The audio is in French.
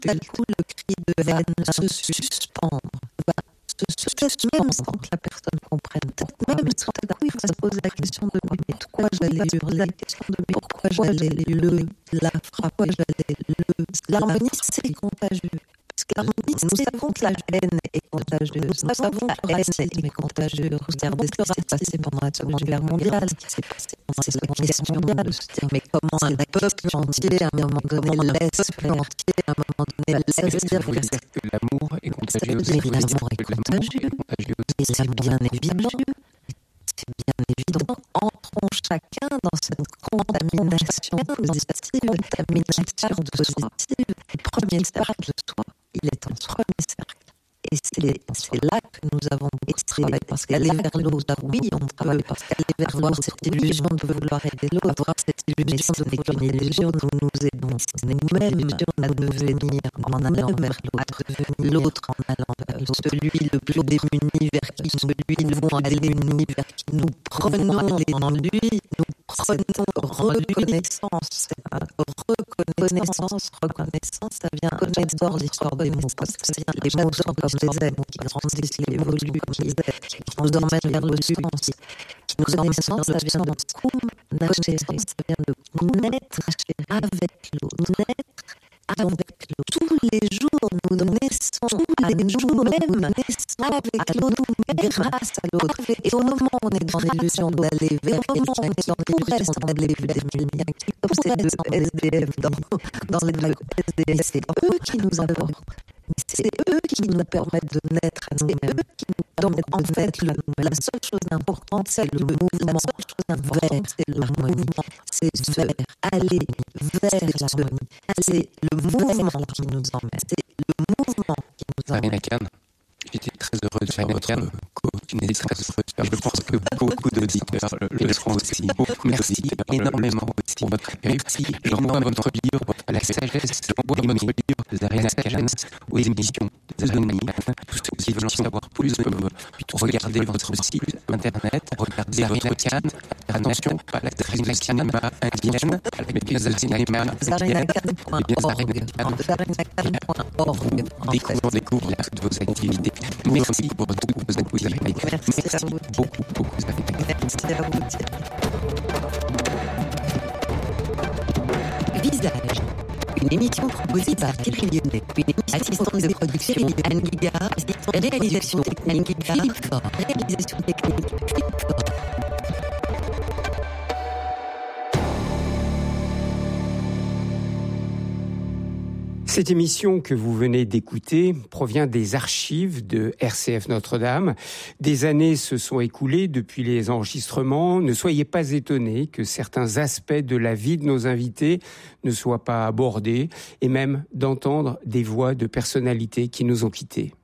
d'un coup le cri de haine se suspendre, va se suspendre sans que la personne comprenne. Même tout à coup, il va se poser la question de mais pourquoi j'allais hurler, pourquoi j'allais la frapper, l'harmonie, c'est contagieux. Parce que l'harmonie, nous savons que la haine est contagieuse, nous savons que la haine est contagieuse. Regardez ce qui s'est passé pendant la Seconde Guerre mondiale, ce qui s'est passé pendant la Seconde Guerre mondiale. Mais comment un peuple entier, à un moment donné, laisse dire que l'amour est contagieux. L'amour est contagieux. Et c'est bien évident. Entrons chacun dans cette contamination positive. Le premier cercle de soi, il est un premier cercle. Et c'est là que nous avons beaucoup travaillé, parce qu'aller vers l'autre, oui, on travaille, parce qu'aller vers l'autre, cette illusion de vouloir aider l'autre, avoir cette illusion de n'est qu'une illusion, nous aidons nous-mêmes à devenir, en allant vers l'autre, en allant vers celui le plus démuni, vers qui nous devons aller unis, vers qui nous prenons en lui, nous prenons reconnaissance. Reconnaissance, ça vient d'or l'histoire des mots, parce que les mots sont comme des ailes qui grandissent, qui évoluent comme des ailes, qui nous emmènent vers le sens, qui nous emmènent, ça vient de cum nascere, ça vient de naître avec l'autre, tous les jours nous naissons à nous-mêmes avec l'autre, grâce à l'autre. Et au moment où on est dans l'illusion d'aller vers quelqu'un qui pourrait sembler plus démuni, comme c'est le SDF dans les SDF, c'est eux qui nous apportent. C'est eux qui nous permettent de naître à nous-mêmes. Donc, en fait, la seule chose importante, c'est le mouvement. C'est l'harmonie. C'est aller vers l'harmonie. C'est le mouvement qui nous emmène. C'est le mouvement qui nous emmène. Marina Kahn, j'étais très heureux de faire votre Je pense que beaucoup d'auditeurs le seront aussi. Merci énormément aussi pour votre réussite. J'envoie votre livre à la sagesse, j'envoie votre livre de Marina Kahn aux émissions de Zone. Tous ceux qui veulent en savoir plus peuvent regarder votre site internet, regarder votre Kahn. Attention, pas la cinéma indienne, mais bien la cinéma indienne, découvre toutes vos activités. Merci pour toutes vos activités. Merci beaucoup. Merci à vous. Visage. Une émission proposée par Thierry Lyonnais. Une assistance de production Anne Guigard. Réalisation technique Philippe Faure. Réalisation technique Philippe Faure. Cette émission que vous venez d'écouter provient des archives de RCF Notre-Dame. Des années se sont écoulées depuis les enregistrements. Ne soyez pas étonnés que certains aspects de la vie de nos invités ne soient pas abordés et même d'entendre des voix de personnalités qui nous ont quittés.